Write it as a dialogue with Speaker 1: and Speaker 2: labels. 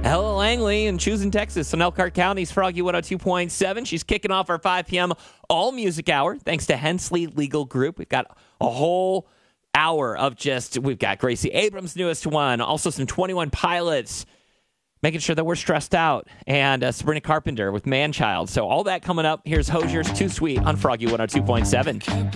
Speaker 1: Ella Langley in Choosing Texas on Elkhart County's Froggy 102.7. She's kicking off our 5 p.m. all music hour thanks to Hensley Legal Group. We've got a whole hour of we've got Gracie Abrams' newest one, also some 21 Pilots, making sure that we're stressed out, and Sabrina Carpenter with Man Child. So all that coming up. Here's Hosier's Too Sweet on Froggy 102.7.